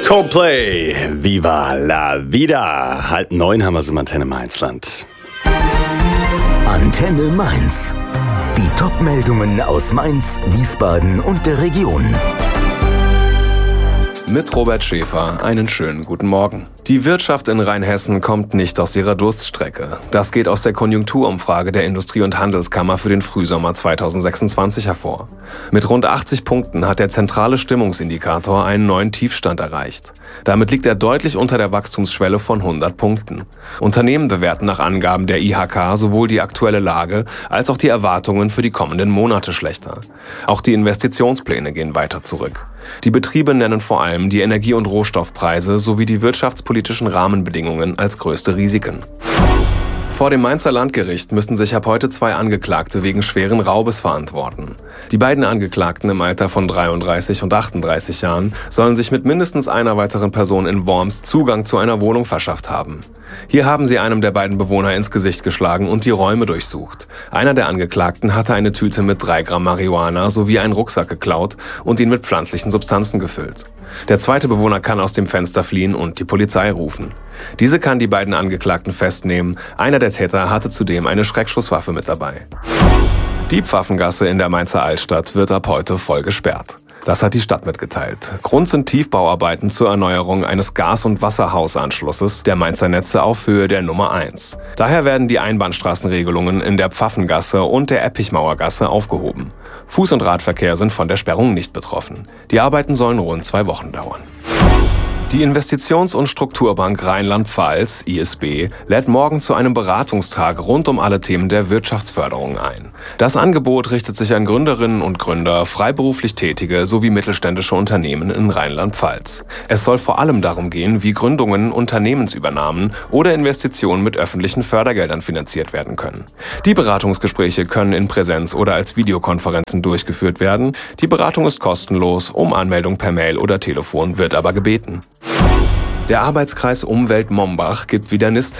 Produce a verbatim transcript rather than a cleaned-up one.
Coldplay, Viva la Vida. Halb neun haben wir es im Antenne Mainzland. Antenne Mainz. Die Top-Meldungen aus Mainz, Wiesbaden und der Region. Mit Robert Schäfer einen schönen guten Morgen. Die Wirtschaft in Rheinhessen kommt nicht aus ihrer Durststrecke. Das geht aus der Konjunkturumfrage der Industrie- und Handelskammer für den Frühsommer zweitausendsechsundzwanzig hervor. Mit rund achtzig Punkten hat der zentrale Stimmungsindikator einen neuen Tiefstand erreicht. Damit liegt er deutlich unter der Wachstumsschwelle von hundert Punkten. Unternehmen bewerten nach Angaben der I H K sowohl die aktuelle Lage als auch die Erwartungen für die kommenden Monate schlechter. Auch die Investitionspläne gehen weiter zurück. Die Betriebe nennen vor allem die Energie- und Rohstoffpreise sowie die wirtschaftspolitischen Rahmenbedingungen als größte Risiken. Vor dem Mainzer Landgericht müssten sich ab heute zwei Angeklagte wegen schweren Raubes verantworten. Die beiden Angeklagten im Alter von dreiunddreißig und achtunddreißig Jahren sollen sich mit mindestens einer weiteren Person in Worms Zugang zu einer Wohnung verschafft haben. Hier haben sie einem der beiden Bewohner ins Gesicht geschlagen und die Räume durchsucht. Einer der Angeklagten hatte eine Tüte mit drei Gramm Marihuana sowie einen Rucksack geklaut und ihn mit pflanzlichen Substanzen gefüllt. Der zweite Bewohner kann aus dem Fenster fliehen und die Polizei rufen. Diese kann die beiden Angeklagten festnehmen. Einer der Täter hatte zudem eine Schreckschusswaffe mit dabei. Die Pfaffengasse in der Mainzer Altstadt wird ab heute voll gesperrt. Das hat die Stadt mitgeteilt. Grund sind Tiefbauarbeiten zur Erneuerung eines Gas- und Wasserhausanschlusses der Mainzer Netze auf Höhe der Nummer eins. Daher werden die Einbahnstraßenregelungen in der Pfaffengasse und der Eppichmauergasse aufgehoben. Fuß- und Radverkehr sind von der Sperrung nicht betroffen. Die Arbeiten sollen rund zwei Wochen dauern. Die Investitions- und Strukturbank Rheinland-Pfalz, I S B, lädt morgen zu einem Beratungstag rund um alle Themen der Wirtschaftsförderung ein. Das Angebot richtet sich an Gründerinnen und Gründer, freiberuflich Tätige sowie mittelständische Unternehmen in Rheinland-Pfalz. Es soll vor allem darum gehen, wie Gründungen, Unternehmensübernahmen oder Investitionen mit öffentlichen Fördergeldern finanziert werden können. Die Beratungsgespräche können in Präsenz oder als Videokonferenzen durchgeführt werden. Die Beratung ist kostenlos, um Anmeldung per Mail oder Telefon wird aber gebeten. Der Arbeitskreis Umwelt Mombach gibt wieder Nist